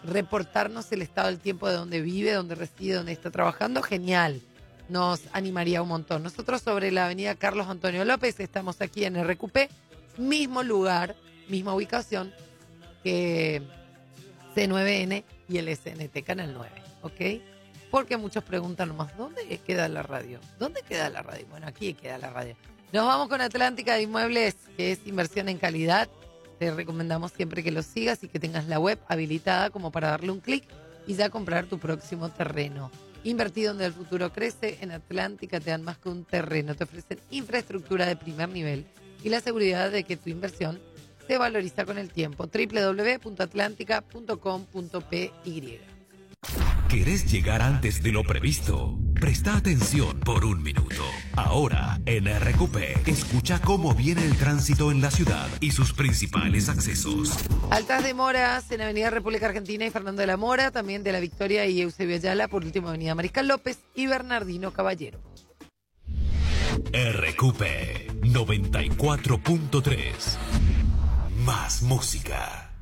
reportarnos el estado del tiempo de donde vive, donde reside, donde está trabajando, genial. Nos animaría un montón. Nosotros sobre la avenida Carlos Antonio López, estamos aquí en RQP, mismo lugar, misma ubicación que C9N y el SNT Canal 9, ¿ok? Porque muchos preguntan nomás, ¿dónde queda la radio? ¿Dónde queda la radio? Bueno, aquí queda la radio. Nos vamos con Atlántica de Inmuebles, que es inversión en calidad. Te recomendamos siempre que lo sigas y que tengas la web habilitada como para darle un clic y ya comprar tu próximo terreno. Invertir donde el futuro crece, en Atlántica te dan más que un terreno, te ofrecen infraestructura de primer nivel y la seguridad de que tu inversión se valoriza con el tiempo. www.atlantica.com.py. ¿Querés llegar antes de lo previsto? Presta atención por un minuto. Ahora, en RQP, escucha cómo viene el tránsito en la ciudad y sus principales accesos. Altas demoras en Avenida República Argentina y Fernando de la Mora, también de la Victoria y Eusebio Ayala, por último Avenida Mariscal López y Bernardino Caballero. RQP 94.3. Más música.